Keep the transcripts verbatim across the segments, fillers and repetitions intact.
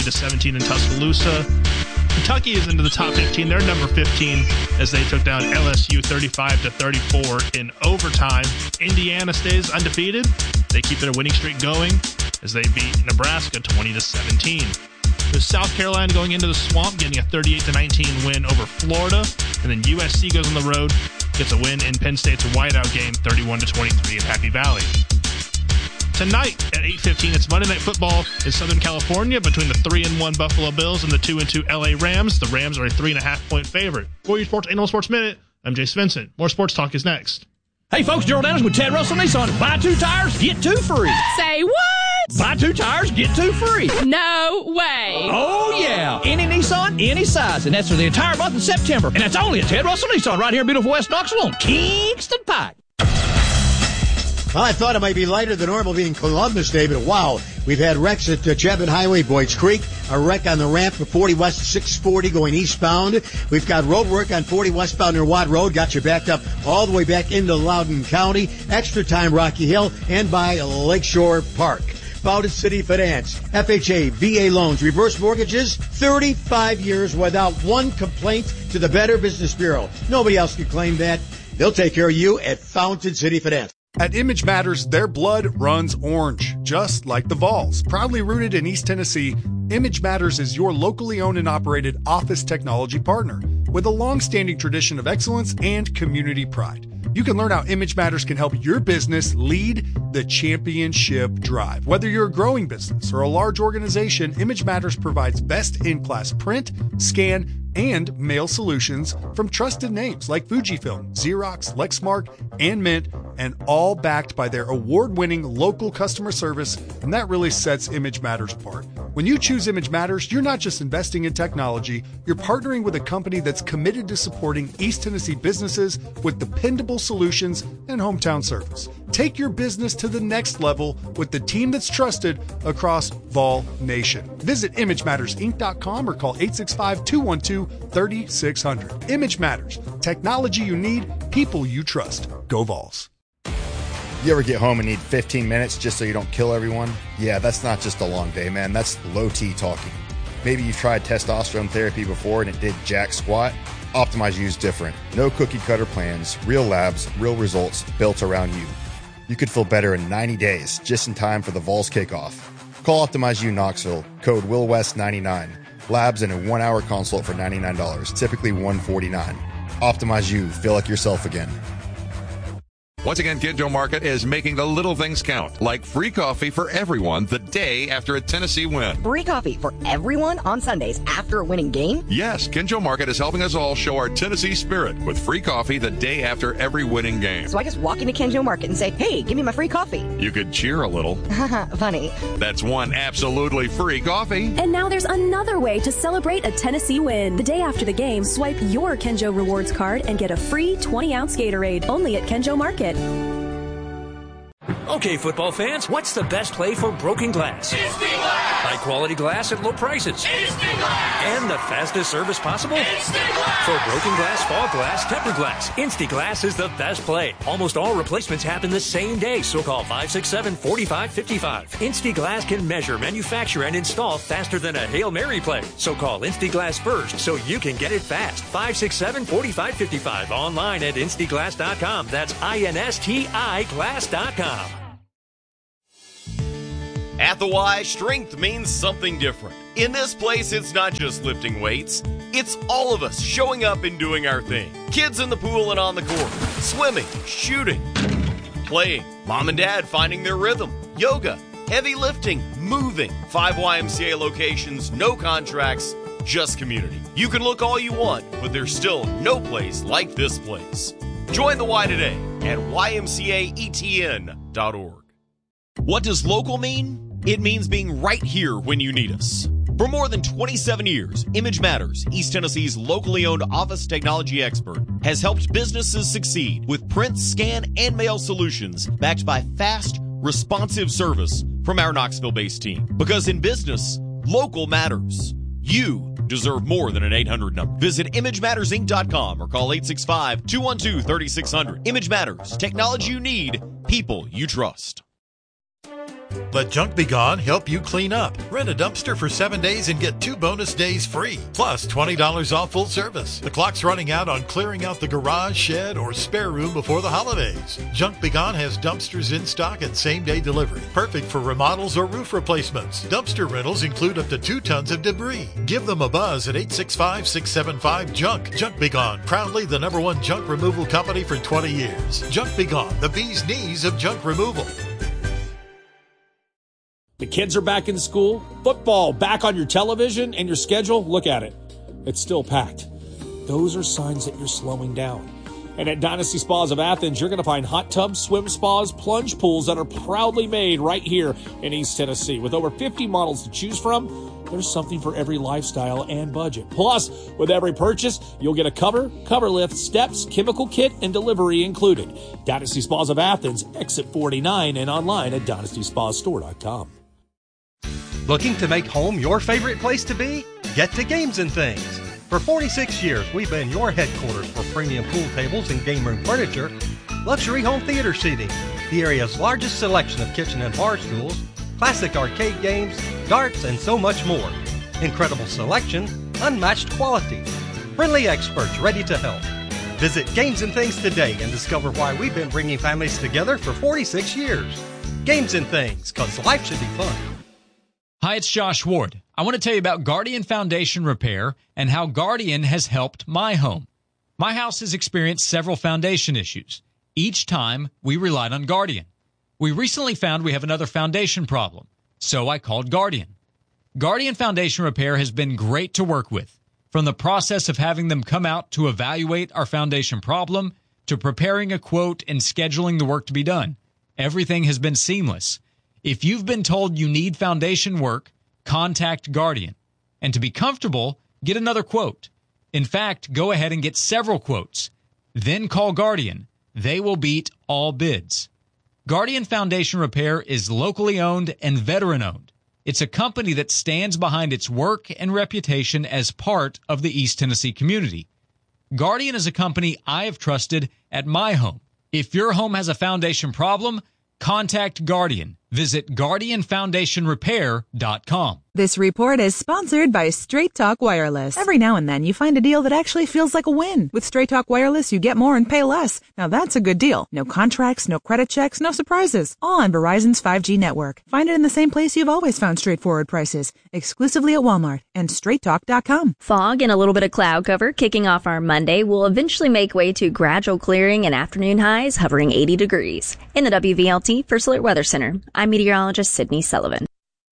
to seventeen in Tuscaloosa. Kentucky is into the top fifteen. They're number fifteen as they took down L S U thirty-five to thirty-four in overtime. Indiana stays undefeated. They keep their winning streak going as they beat Nebraska twenty to seventeen. With South Carolina going into the Swamp, getting a thirty-eight to nineteen win over Florida. And then U S C goes on the road, gets a win in Penn State's whiteout game, thirty-one to twenty-three in Happy Valley. Tonight at eight fifteen, it's Monday Night Football in Southern California between the three and one Buffalo Bills and the two and two L A Rams. The Rams are a three and a half point favorite. For your Sports Annual Sports Minute, I'm Jace Vincent. More sports talk is next. Hey folks, Gerald Downs with Ted Russell Nissan. Buy two tires, get two free. Say what? Buy two tires, get two free. No way. Oh yeah, any Nissan, any size, and that's for the entire month of September. And that's only at Ted Russell Nissan right here in beautiful West Knoxville on Kingston Pike. Well, I thought it might be lighter than normal being Columbus Day, but wow, we've had wrecks at uh, Chapman Highway, Boyd's Creek, a wreck on the ramp for forty West six forty going eastbound. We've got road work on forty westbound near Watt Road, got you backed up all the way back into Loudoun County. Extra time Rocky Hill and by Lakeshore Park. Founded City Finance, F H A, V A loans, reverse mortgages, thirty-five years without one complaint to the Better Business Bureau. Nobody else can claim that. They'll take care of you at Fountain City Finance. At Image Matters, their blood runs orange, just like the Vols. Proudly rooted in East Tennessee, Image Matters is your locally owned and operated office technology partner with a long-standing tradition of excellence and community pride. You can learn how Image Matters can help your business lead the championship drive. Whether you're a growing business or a large organization, Image Matters provides best-in-class print, scan, and mail solutions from trusted names like Fujifilm, Xerox, Lexmark, and Mint, and all backed by their award-winning local customer service, and that really sets Image Matters apart. When you choose Image Matters, you're not just investing in technology, you're partnering with a company that's committed to supporting East Tennessee businesses with dependable solutions and hometown service. Take your business to the next level with the team that's trusted across Vol Nation. Visit image matters inc dot com or call eight six five, two one two, three six zero zero. Image Matters. Technology you need, people you trust. Go Vols. You ever get home and need fifteen minutes just so you don't kill everyone? Yeah, that's not just a long day, man. That's low T talking. Maybe you've tried testosterone therapy before and it did jack squat? Optimize U's different. No cookie cutter plans, real labs, real results built around you. You could feel better in ninety days, just in time for the Vols kickoff. Call Optimize U Knoxville, code Will West ninety-nine. Labs and a one-hour consult for ninety-nine dollars, typically one hundred forty-nine dollars. Optimize You, feel like yourself again. Once again, Kinjo Market is making the little things count, like free coffee for everyone the day after a Tennessee win. Free coffee for everyone on Sundays after a winning game? Yes, Kinjo Market is helping us all show our Tennessee spirit with free coffee the day after every winning game. So I just walk into Kinjo Market and say, hey, give me my free coffee. You could cheer a little. Funny. That's one absolutely free coffee. And now there's another way to celebrate a Tennessee win. The day after the game, swipe your Kinjo Rewards card and get a free twenty-ounce Gatorade, only at Kinjo Market. Okay, football fans, what's the best play for broken glass? Instant Glass! High quality glass at low prices. Instant Glass! And the fastest service possible? Instant Glass! For broken glass, fog glass, tempered glass, Instant Glass is the best play. Almost all replacements happen the same day, so call five six seven, four five five five. Instant Glass can measure, manufacture, and install faster than a Hail Mary play. So call Instant Glass first so you can get it fast. five six seven, four five five five. Online at insty glass dot com. That's I N S T I glass dot com. At the Y, strength means something different. In this place, it's not just lifting weights. It's all of us showing up and doing our thing. Kids in the pool and on the court. Swimming, shooting, playing. Mom and dad finding their rhythm. Yoga, heavy lifting, moving. Five Y M C A locations, no contracts, just community. You can look all you want, but there's still no place like this place. Join the Y today at Y M C A E T N dot org. What does local mean? It means being right here when you need us. For more than twenty-seven years, Image Matters, East Tennessee's locally owned office technology expert, has helped businesses succeed with print, scan, and mail solutions backed by fast, responsive service from our Knoxville-based team. Because in business, local matters. You deserve more than an eight hundred number. Visit image matters inc dot com or call eight six five, two one two, three six zero zero. Image Matters, technology you need, people you trust. Let Junk Be Gone help you clean up. Rent a dumpster for seven days and get two bonus days free, plus twenty dollars off full service. The clock's running out on clearing out the garage, shed, or spare room before the holidays. Junk Be Gone has dumpsters in stock and same-day delivery, perfect for remodels or roof replacements. Dumpster rentals include up to two tons of debris. Give them a buzz at eight six five, six seven five, JUNK. Junk Be Gone, proudly the number one junk removal company for twenty years. Junk Be Gone, the bee's knees of junk removal. The kids are back in school, football back on your television and your schedule. Look at it. It's still packed. Those are signs that you're slowing down. And at Dynasty Spas of Athens, you're going to find hot tubs, swim spas, plunge pools that are proudly made right here in East Tennessee. With over fifty models to choose from, there's something for every lifestyle and budget. Plus, with every purchase, you'll get a cover, cover lift, steps, chemical kit, and delivery included. Dynasty Spas of Athens, exit forty-nine, and online at dynasty spa store dot com. Looking to make home your favorite place to be? Get to Games and Things. For forty-six years, we've been your headquarters for premium pool tables and game room furniture, luxury home theater seating, the area's largest selection of kitchen and bar stools, classic arcade games, darts, and so much more. Incredible selection, unmatched quality, friendly experts ready to help. Visit Games and Things today and discover why we've been bringing families together for forty-six years. Games and Things, because life should be fun. Hi, it's Josh Ward. I want to tell you about Guardian Foundation Repair and how Guardian has helped my home. My house has experienced several foundation issues. Each time, we relied on Guardian. We recently found we have another foundation problem, so I called Guardian. Guardian Foundation Repair has been great to work with. From the process of having them come out to evaluate our foundation problem to preparing a quote and scheduling the work to be done, everything has been seamless. If you've been told you need foundation work, contact Guardian. And to be comfortable, get another quote. In fact, go ahead and get several quotes. Then call Guardian. They will beat all bids. Guardian Foundation Repair is locally owned and veteran-owned. It's a company that stands behind its work and reputation as part of the East Tennessee community. Guardian is a company I have trusted at my home. If your home has a foundation problem, contact Guardian. Visit guardian foundation repair dot com. This report is sponsored by Straight Talk Wireless. Every now and then you find a deal that actually feels like a win. With Straight Talk Wireless, you get more and pay less. Now that's a good deal. No contracts, no credit checks, no surprises. All on Verizon's five G network. Find it in the same place you've always found straightforward prices. Exclusively at Walmart and straight talk dot com. Fog and a little bit of cloud cover kicking off our Monday will eventually make way to gradual clearing and afternoon highs hovering eighty degrees. In the W V L T First Alert Weather Center, I'm meteorologist Sydney Sullivan.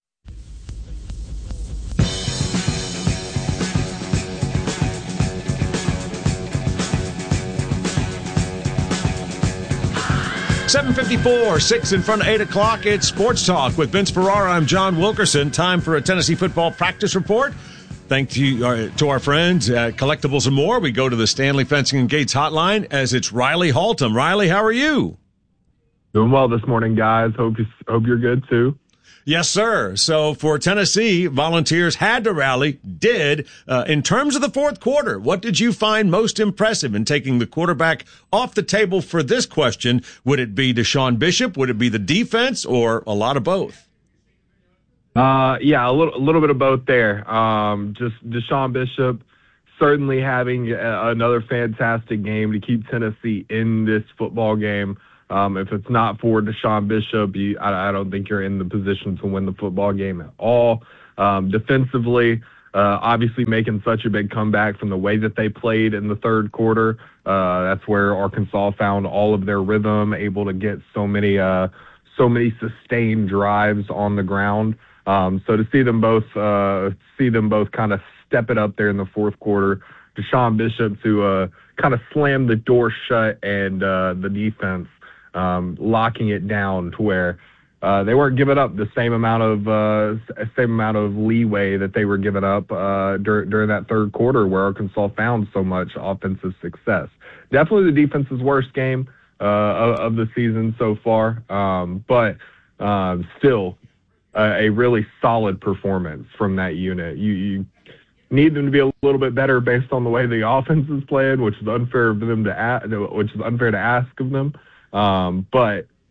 seven fifty-four, six in front of eight o'clock. It's Sports Talk with Vince Ferrara. I'm John Wilkerson. Time for a Tennessee football practice report. Thanks to, uh, to our friends at Collectibles and More. We go to the Stanley Fencing and Gates hotline as it's Riley Haltom. Riley, how are you? Doing well this morning, guys. Hope, you, hope you're good, too. Yes, sir. So for Tennessee, Volunteers had to rally, did. Uh, in terms of the fourth quarter, what did you find most impressive in taking the quarterback off the table for this question? Would it be Deshaun Bishop? Would it be the defense, or a lot of both? Uh, yeah, a little, a little bit of both there. Um, just Deshaun Bishop certainly having a, another fantastic game to keep Tennessee in this football game. Um, if it's not for Deshaun Bishop, you, I, I don't think you're in the position to win the football game at all. Um, defensively, uh, obviously making such a big comeback from the way that they played in the third quarter. Uh, that's where Arkansas found all of their rhythm, able to get so many, uh, so many sustained drives on the ground. Um, so to see them both, uh, see them both kind of step it up there in the fourth quarter. Deshaun Bishop to uh, kind of slam the door shut, and uh, the defense. Um, locking it down to where uh, they weren't giving up the same amount of uh, same amount of leeway that they were giving up uh, dur- during that third quarter, where Arkansas found so much offensive success. Definitely the defense's worst game uh, of, of the season so far, um, but uh, still uh, a really solid performance from that unit. You, you need them to be a little bit better based on the way the offense is playing, which is unfair of them to a- which is unfair to ask of them. Um, but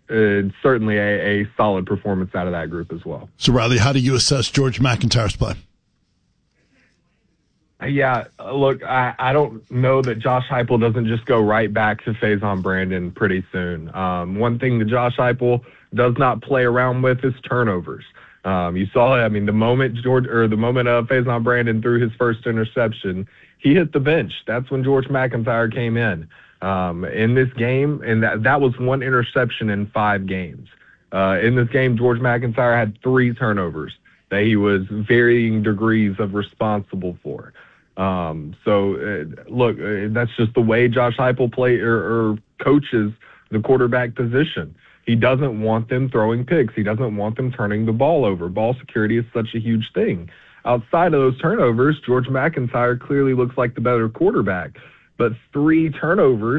uh, certainly a, a solid performance out of that group as well. So, Riley, how do you assess George McIntyre's play? Yeah, look, I, I don't know that Josh Heupel doesn't just go right back to Faison Brandon pretty soon. Um, one thing that Josh Heupel does not play around with is turnovers. Um, you saw, I mean, the moment George or the moment uh, Faison Brandon threw his first interception, he hit the bench. That's when George McIntyre came in. Um, in this game, and that, that was one interception in five games. Uh, in this game, George McIntyre had three turnovers that he was varying degrees of responsible for. Um, so, uh, look, uh, that's just the way Josh Heupel play or, or coaches the quarterback position. He doesn't want them throwing picks. He doesn't want them turning the ball over. Ball security is such a huge thing. Outside of those turnovers, George McIntyre clearly looks like the better quarterback. But three turnovers,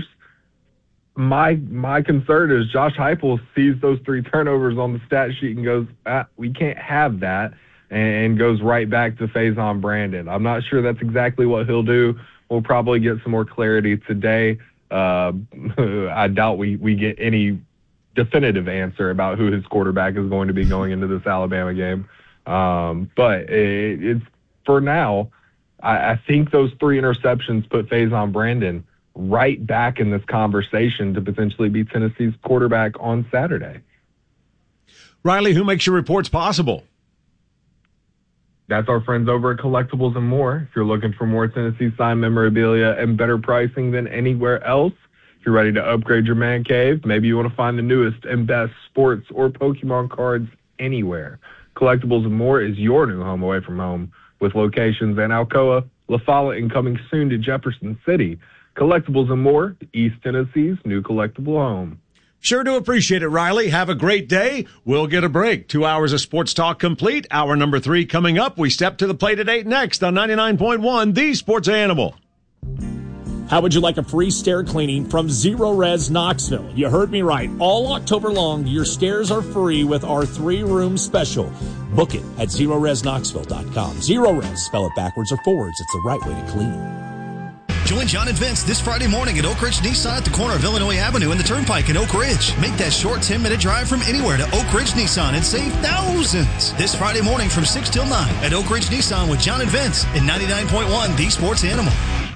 my my concern is Josh Heupel sees those three turnovers on the stat sheet and goes, ah, we can't have that, and goes right back to Faison Brandon. I'm not sure that's exactly what he'll do. We'll probably get some more clarity today. Uh, I doubt we, we get any definitive answer about who his quarterback is going to be going into this Alabama game. Um, but it, it's for now, I, I think those three interceptions put Faison Brandon right back in this conversation to potentially be Tennessee's quarterback on Saturday. Riley, who makes your reports possible? That's our friends over at Collectibles and More. If you're looking for more Tennessee signed memorabilia and better pricing than anywhere else, if you're ready to upgrade your man cave, maybe you want to find the newest and best sports or Pokemon cards anywhere. Collectibles and More is your new home away from home, with locations in Alcoa, La Follette, and coming soon to Jefferson City. Collectibles and More, East Tennessee's new collectible home. Sure do appreciate it, Riley. Have a great day. We'll get a break. Two hours of sports talk complete. Hour number three coming up. We step to the plate at eight next on ninety-nine point one, The Sports Animal. How would you like a free stair cleaning from Zero Res Knoxville? You heard me right. All October long, your stairs are free with our three-room special. Book it at zero res knoxville dot com. Zero Res, spell it backwards or forwards. It's the right way to clean. Join John and Vince this Friday morning at Oak Ridge Nissan at the corner of Illinois Avenue and the Turnpike in Oak Ridge. Make that short ten-minute drive from anywhere to Oak Ridge Nissan and save thousands. This Friday morning from six till nine at Oak Ridge Nissan with John and Vince in ninety-nine point one, The Sports Animal.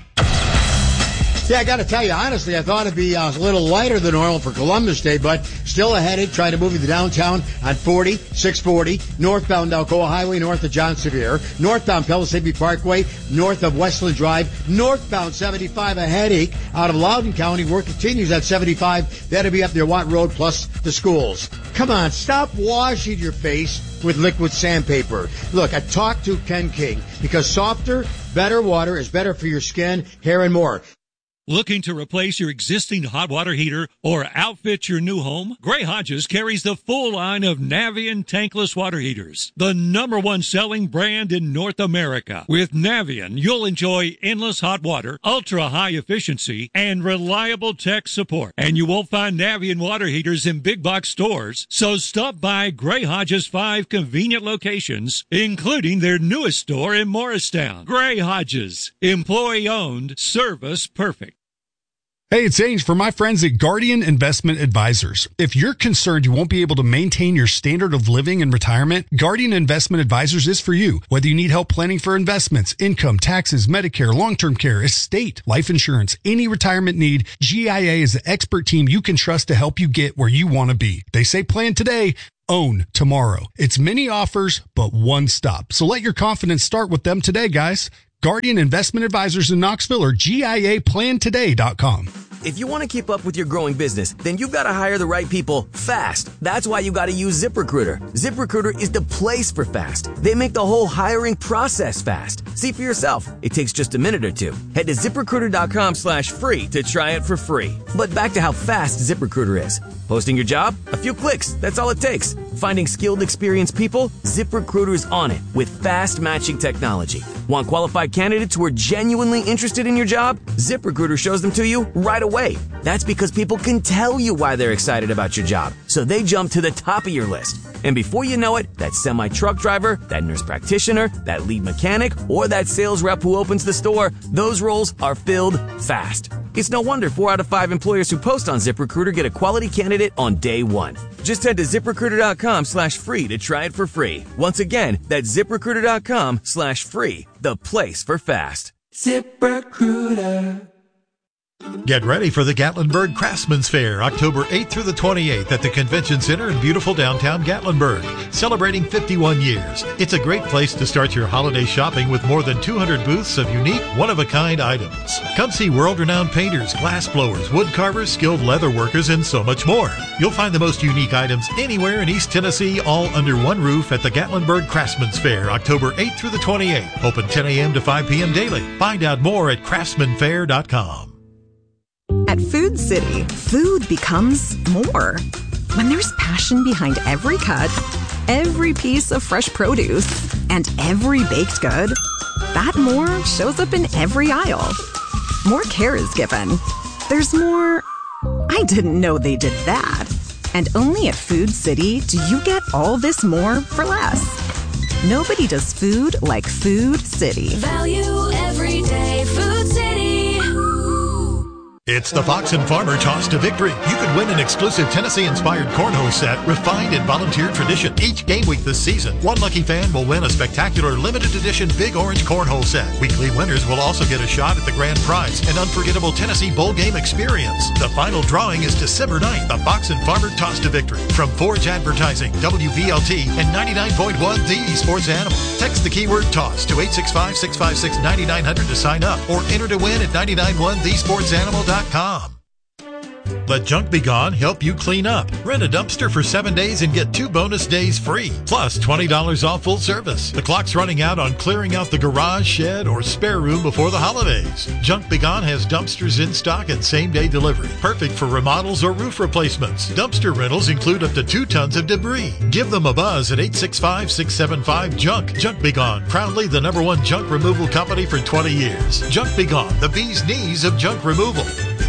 Yeah, I got to tell you, honestly, I thought it'd be uh, a little lighter than normal for Columbus Day, but still a headache trying to move into downtown on forty, six forty, northbound Alcoa Highway, north of John Sevier, northbound Pellissippi Parkway, north of Westland Drive, northbound seventy-five, a headache out of Loudoun County. Work continues at seventy-five. That'll be up near Watt Road plus the schools. Come on, stop washing your face with liquid sandpaper. Look, I talked to Ken King because softer, better water is better for your skin, hair, and more. Looking to replace your existing hot water heater or outfit your new home? Gray Hodges carries the full line of Navion tankless water heaters, the number one selling brand in North America. With Navion, you'll enjoy endless hot water, ultra-high efficiency, and reliable tech support. And you won't find Navion water heaters in big box stores, so stop by Gray Hodges' five convenient locations, including their newest store in Morristown. Gray Hodges, employee-owned, service perfect. Hey, it's Ange for my friends at Guardian Investment Advisors. If you're concerned you won't be able to maintain your standard of living in retirement, Guardian Investment Advisors is for you. Whether you need help planning for investments, income, taxes, Medicare, long-term care, estate, life insurance, any retirement need, G I A is the expert team you can trust to help you get where you want to be. They say plan today, own tomorrow. It's many offers, but one stop. So let your confidence start with them today, guys. Guardian Investment Advisors in Knoxville or G I A plan today dot com. If you want to keep up with your growing business, then you've got to hire the right people fast. That's why you got to use ZipRecruiter. ZipRecruiter is the place for fast. They make the whole hiring process fast. See for yourself. It takes just a minute or two. Head to ZipRecruiter.com slash free to try it for free. But back to how fast ZipRecruiter is. Posting your job? A few clicks. That's all it takes. Finding skilled, experienced people? ZipRecruiter's on it with fast matching technology. Want qualified candidates who are genuinely interested in your job? ZipRecruiter shows them to you right away. That's because people can tell you why they're excited about your job, so they jump to the top of your list. And before you know it, that semi-truck driver, that nurse practitioner, that lead mechanic, or that sales rep who opens the store, those roles are filled fast. It's no wonder four out of five employers who post on ZipRecruiter get a quality candidate on day one. Just head to ZipRecruiter.com slash free to try it for free. Once again, that's ZipRecruiter.com slash free, the place for fast. ZipRecruiter. Get ready for the Gatlinburg Craftsman's Fair, October eighth through the twenty-eighth at the Convention Center in beautiful downtown Gatlinburg. Celebrating fifty-one years, it's a great place to start your holiday shopping with more than two hundred booths of unique, one-of-a-kind items. Come see world-renowned painters, glass blowers, wood carvers, skilled leather workers, and so much more. You'll find the most unique items anywhere in East Tennessee, all under one roof at the Gatlinburg Craftsman's Fair, October eighth through the twenty-eighth. Open ten a.m. to five p.m. daily. Find out more at craftsman fair dot com. At Food City, food becomes more. When there's passion behind every cut, every piece of fresh produce, and every baked good, that more shows up in every aisle. More care is given. There's more, I didn't know they did that. And only at Food City do you get all this more for less. Nobody does food like Food City. Value every day. Food City. It's the Fox and Farmer Toss to Victory. You could win an exclusive Tennessee-inspired cornhole set refined in volunteer tradition each game week this season. One lucky fan will win a spectacular limited edition Big Orange cornhole set. Weekly winners will also get a shot at the grand prize, an unforgettable Tennessee bowl game experience. The final drawing is December ninth, the Fox and Farmer Toss to Victory. From Forge Advertising, W V L T, and ninety-nine point one The Sports Animal. Text the keyword TOSS to eight six five, six five six, nine nine zero zero to sign up or enter to win at nine nine one the sports animal dot com. Let Junk Be Gone help you clean up. Rent a dumpster for seven days and get two bonus days free. Plus twenty dollars off full service. The clock's running out on clearing out the garage, shed, or spare room before the holidays. Junk Be Gone has dumpsters in stock and same-day delivery. Perfect for remodels or roof replacements. Dumpster rentals include up to two tons of debris. Give them a buzz at eight six five, six seven five, JUNK. Junk Be Gone, proudly the number one junk removal company for twenty years. Junk Be Gone, the bee's knees of junk removal.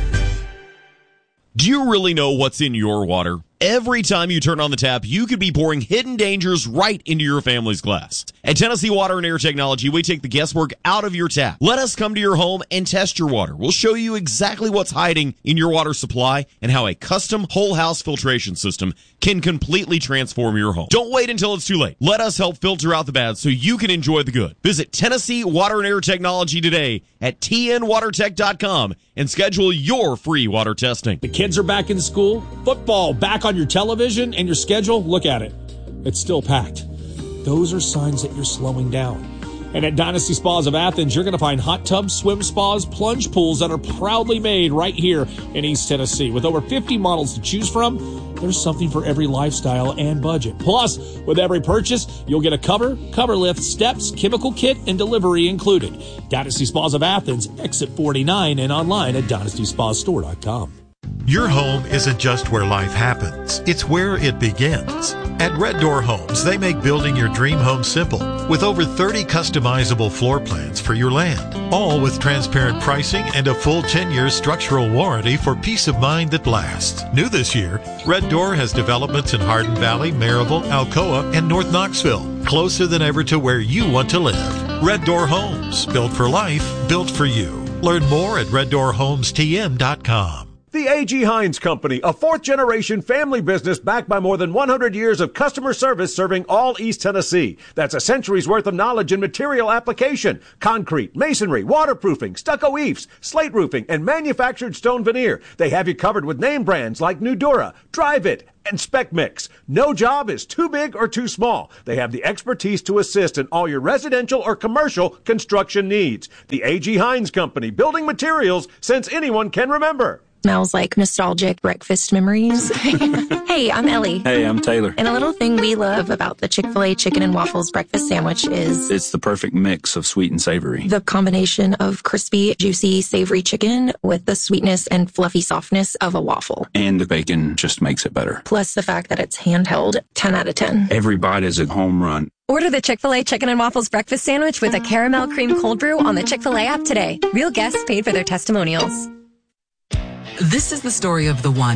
Do you really know what's in your water? Every time you turn on the tap, you could be pouring hidden dangers right into your family's glass. At Tennessee Water and Air Technology, we take the guesswork out of your tap. Let us come to your home and test your water. We'll show you exactly what's hiding in your water supply and how a custom whole house filtration system can completely transform your home. Don't wait until it's too late. Let us help filter out the bad so you can enjoy the good. Visit Tennessee Water and Air Technology today at T N water tech dot com and schedule your free water testing. The kids are back in school, football back on your television and your schedule, look at it. It's still packed. Those are signs that you're slowing down. And at Dynasty Spas of Athens, you're going to find hot tubs, swim spas, plunge pools that are proudly made right here in East Tennessee. With over fifty models to choose from, there's something for every lifestyle and budget. Plus, with every purchase, you'll get a cover, cover lift, steps, chemical kit, and delivery included. Dynasty Spas of Athens, exit forty-nine, and online at dynasty spa store dot com. Your home isn't just where life happens, it's where it begins. At Red Door Homes, they make building your dream home simple with over thirty customizable floor plans for your land, all with transparent pricing and a full ten year structural warranty for peace of mind that lasts. New this year, Red Door has developments in Hardin Valley, Maryville, Alcoa, and North Knoxville, closer than ever to where you want to live. Red Door Homes, built for life, built for you. Learn more at red door homes t m dot com. The A G. Hines Company, a fourth-generation family business backed by more than one hundred years of customer service serving all East Tennessee. That's a century's worth of knowledge in material application, concrete, masonry, waterproofing, stucco eaves, slate roofing, and manufactured stone veneer. They have you covered with name brands like Nudura, Drive-It, and Spec Mix. No job is too big or too small. They have the expertise to assist in all your residential or commercial construction needs. The A G. Hines Company, building materials since anyone can remember. Smells like nostalgic breakfast memories. Hey, I'm Ellie. Hey, I'm Taylor. And a little thing we love about the Chick-fil-A chicken and waffles breakfast sandwich is it's the perfect mix of sweet and savory. The combination of crispy, juicy, savory chicken with the sweetness and fluffy softness of a waffle. And the bacon just makes it better. Plus the fact that it's handheld, ten out of ten. Every bite is a home run. Order the Chick-fil-A Chicken and Waffles Breakfast Sandwich with a caramel cream cold brew on the Chick-fil-A app today. Real guests paid for their testimonials. This is the story of the one.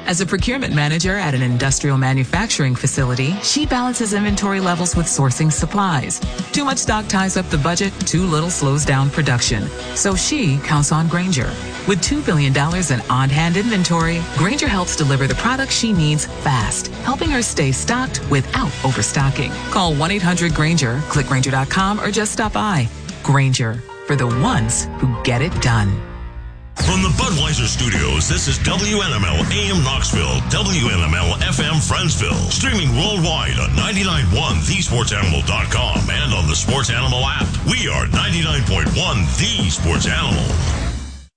As a procurement manager at an industrial manufacturing facility, she balances inventory levels with sourcing supplies. Too much stock ties up the budget, too little slows down production. So she counts on Grainger. With two billion dollars in on-hand inventory, Grainger helps deliver the products she needs fast, helping her stay stocked without overstocking. Call one eight hundred Grainger, click Grainger dot com, or just stop by. Grainger, for the ones who get it done. From the Budweiser Studios, this is W N M L A M Knoxville, W N M L F M Friendsville, streaming worldwide on ninety-nine point one the sports animal dot com and on the Sports Animal app. We are ninety-nine point one The Sports Animal.